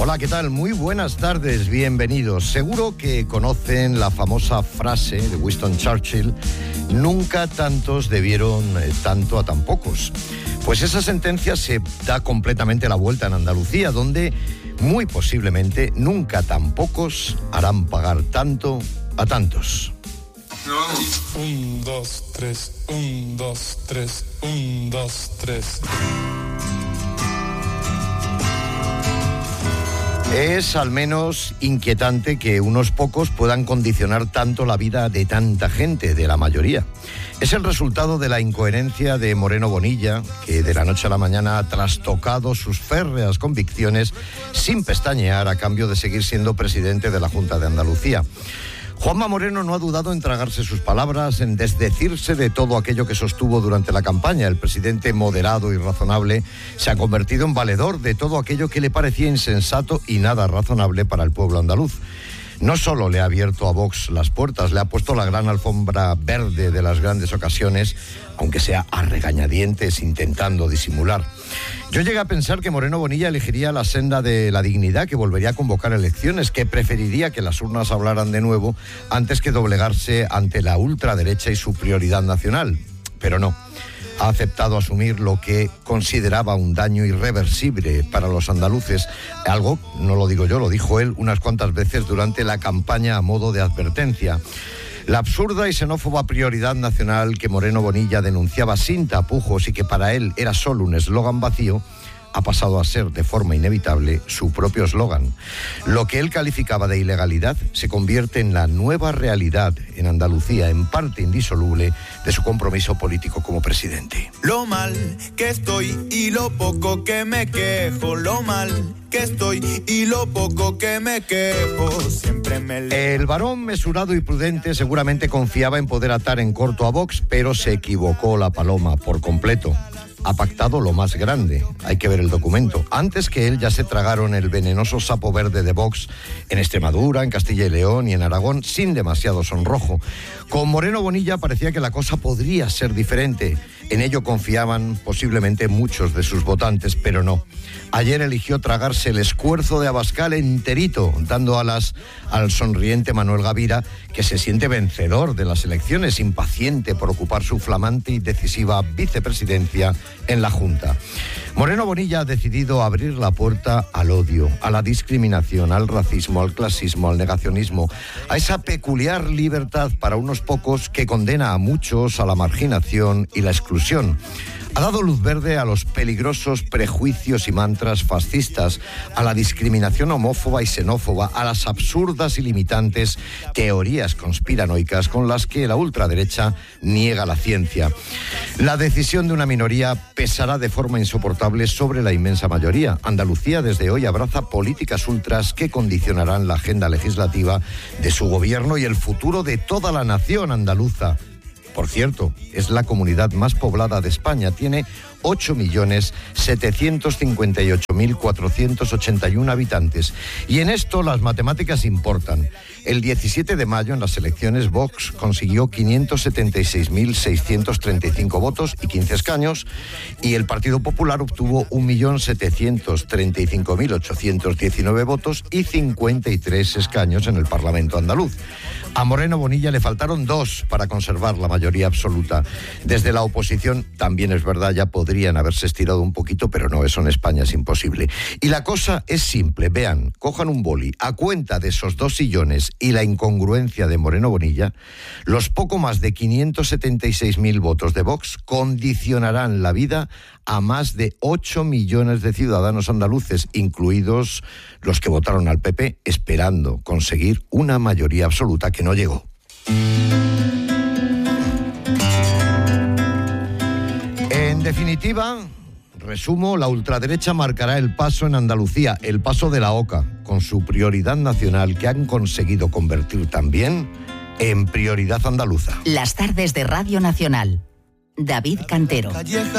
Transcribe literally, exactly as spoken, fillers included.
Hola, ¿qué tal? Muy buenas tardes, bienvenidos. Seguro que conocen la famosa frase de Winston Churchill: nunca tantos debieron eh, tanto a tan pocos. Pues esa sentencia se da completamente la vuelta en Andalucía, donde muy posiblemente nunca tan pocos harán pagar tanto a tantos. Un, dos, tres, un, dos, tres, un, dos, tres. Es al menos inquietante que unos pocos puedan condicionar tanto la vida de tanta gente, de la mayoría. Es el resultado de la incoherencia de Moreno Bonilla, que de la noche a la mañana ha trastocado sus férreas convicciones sin pestañear a cambio de seguir siendo presidente de la Junta de Andalucía. Juanma Moreno no ha dudado en tragarse sus palabras, en desdecirse de todo aquello que sostuvo durante la campaña. El presidente moderado y razonable se ha convertido en valedor de todo aquello que le parecía insensato y nada razonable para el pueblo andaluz. No solo le ha abierto a Vox las puertas, le ha puesto la gran alfombra verde de las grandes ocasiones, aunque sea a regañadientes, intentando disimular. Yo llegué a pensar que Moreno Bonilla elegiría la senda de la dignidad, que volvería a convocar elecciones, que preferiría que las urnas hablaran de nuevo antes que doblegarse ante la ultraderecha y su prioridad nacional. Pero no. Ha aceptado asumir lo que consideraba un daño irreversible para los andaluces. Algo, no lo digo yo, lo dijo él unas cuantas veces durante la campaña a modo de advertencia. La absurda y xenófoba prioridad nacional que Moreno Bonilla denunciaba sin tapujos y que para él era solo un eslogan vacío, ha pasado a ser de forma inevitable su propio eslogan. Lo que él calificaba de ilegalidad se convierte en la nueva realidad en Andalucía, en parte indisoluble de su compromiso político como presidente. Lo mal que estoy y lo poco que me quejo, lo mal que estoy y lo poco que me quejo, siempre me... Le... El varón mesurado y prudente seguramente confiaba en poder atar en corto a Vox, pero se equivocó la paloma por completo. Ha pactado lo más grande, hay que ver el documento. Antes que él ya se tragaron el venenoso sapo verde de Vox en Extremadura, en Castilla y León y en Aragón, sin demasiado sonrojo. Con Moreno Bonilla parecía que la cosa podría ser diferente. En ello confiaban posiblemente muchos de sus votantes, pero no. Ayer eligió tragarse el escuerzo de Abascal enterito, dando alas al sonriente Manuel Gavira, que se siente vencedor de las elecciones, impaciente por ocupar su flamante y decisiva vicepresidencia en la Junta. Moreno Bonilla ha decidido abrir la puerta al odio, a la discriminación, al racismo, al clasismo, al negacionismo, a esa peculiar libertad para unos pocos que condena a muchos a la marginación y la exclusión. Ha dado luz verde a los peligrosos prejuicios y mantras fascistas, a la discriminación homófoba y xenófoba, a las absurdas y limitantes teorías conspiranoicas con las que la ultraderecha niega la ciencia. La decisión de una minoría pesará de forma insoportable sobre la inmensa mayoría. Andalucía desde hoy abraza políticas ultras que condicionarán la agenda legislativa de su gobierno y el futuro de toda la nación andaluza. Por cierto, es la comunidad más poblada de España, tiene ocho millones setecientos cincuenta y ocho mil cuatrocientos ochenta y uno habitantes. Y en esto las matemáticas importan. El diecisiete de mayo, en las elecciones, Vox consiguió quinientos setenta y seis mil seiscientos treinta y cinco votos y quince escaños, y el Partido Popular obtuvo un millón setecientos treinta y cinco mil ochocientos diecinueve votos y cincuenta y tres escaños en el Parlamento andaluz. A Moreno Bonilla le faltaron dos para conservar la mayoría absoluta. Desde la oposición, también es verdad, ya podrían haberse estirado un poquito, pero no, eso en España es imposible. Y la cosa es simple, vean, cojan un boli, a cuenta de esos dos sillones y la incongruencia de Moreno Bonilla, los poco más de quinientos setenta y seis mil votos de Vox condicionarán la vida a más de ocho millones de ciudadanos andaluces, incluidos los que votaron al P P, esperando conseguir una mayoría absoluta que no llegó. En definitiva, resumo, la ultraderecha marcará el paso en Andalucía, el paso de la OCA, con su prioridad nacional que han conseguido convertir también en prioridad andaluza. Las tardes de Radio Nacional. David Cantero.